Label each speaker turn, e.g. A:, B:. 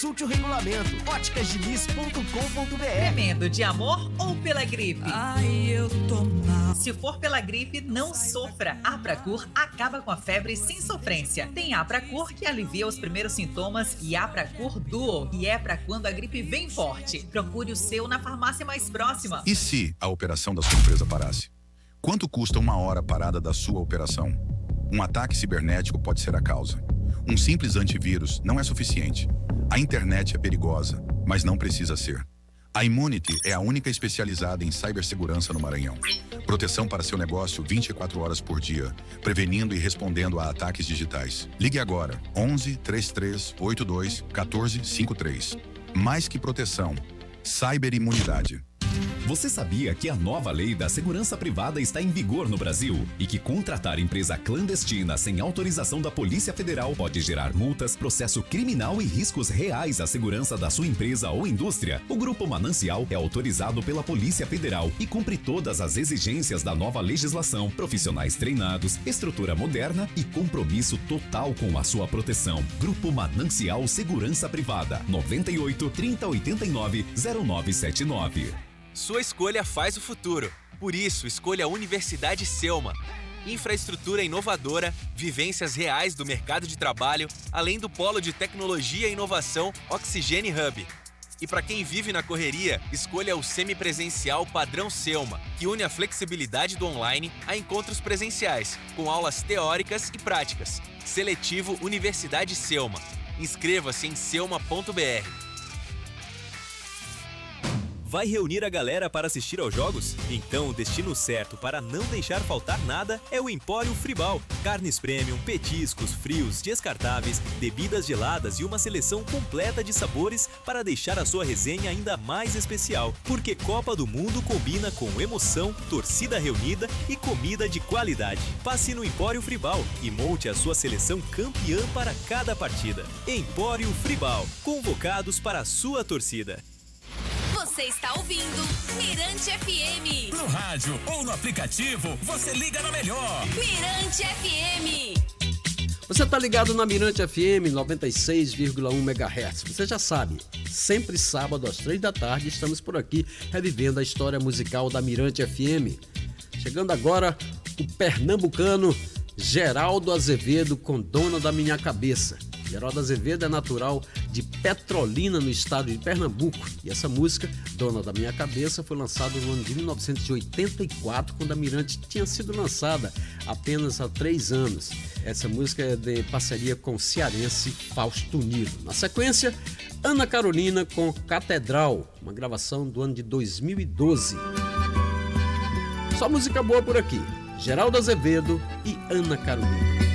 A: Consulte o regulamento. óticasdiniz.com.br.
B: Tremendo de amor ou pela gripe?
C: Ai, eu tô mal.
B: Se for pela gripe, não sofra. Apracur acaba com a febre sem sofrência. Tem Apracur que alivia os primeiros sintomas e Apracur Duo, que é pra quando a gripe vem forte. Procure o seu na farmácia mais próxima.
D: E se a operação da sua empresa parasse? Quanto custa uma hora parada da sua operação? Um ataque cibernético pode ser a causa. Um simples antivírus não é suficiente. A internet é perigosa, mas não precisa ser. A Immunity é a única especializada em cibersegurança no Maranhão. Proteção para seu negócio 24 horas por dia, prevenindo e respondendo a ataques digitais. Ligue agora, 11 33 82 14 53. Mais que proteção, cyberimunidade.
E: Você sabia que a nova lei da segurança privada está em vigor no Brasil e que contratar empresa clandestina sem autorização da Polícia Federal pode gerar multas, processo criminal e riscos reais à segurança da sua empresa ou indústria? O Grupo Manancial é autorizado pela Polícia Federal e cumpre todas as exigências da nova legislação, profissionais treinados, estrutura moderna e compromisso total com a sua proteção. Grupo Manancial Segurança Privada, 98 3089 0979.
F: Sua escolha faz o futuro. Por isso, escolha a Universidade Selma. Infraestrutura inovadora, vivências reais do mercado de trabalho, além do polo de tecnologia e inovação Oxigene Hub. E para quem vive na correria, escolha o semipresencial padrão Selma, que une a flexibilidade do online a encontros presenciais, com aulas teóricas e práticas. Seletivo Universidade Selma. Inscreva-se em selma.br.
G: Vai reunir a galera para assistir aos jogos? Então o destino certo para não deixar faltar nada é o Empório Fribal. Carnes premium, petiscos, frios, descartáveis, bebidas geladas e uma seleção completa de sabores para deixar a sua resenha ainda mais especial. Porque Copa do Mundo combina com emoção, torcida reunida e comida de qualidade. Passe no Empório Fribal e monte a sua seleção campeã para cada partida. Empório Fribal, convocados para a sua torcida.
H: Você está ouvindo Mirante FM.
C: No rádio ou no aplicativo, você liga na melhor.
H: Mirante FM.
I: Você tá ligado na Mirante FM 96,1 MHz. Você já sabe, sempre sábado às 3 da tarde estamos por aqui revivendo a história musical da Mirante FM. Chegando agora o pernambucano Geraldo Azevedo com Dona da Minha Cabeça. Geraldo Azevedo é natural de Petrolina, no estado de Pernambuco. E essa música, Dona da Minha Cabeça, foi lançada no ano de 1984, quando a Mirante tinha sido lançada apenas há 3 anos. Essa música é de parceria com o cearense Fausto Nilo. Na sequência, Ana Carolina com Catedral, uma gravação do ano de 2012. Só música boa por aqui. Geraldo Azevedo e Ana Carolina.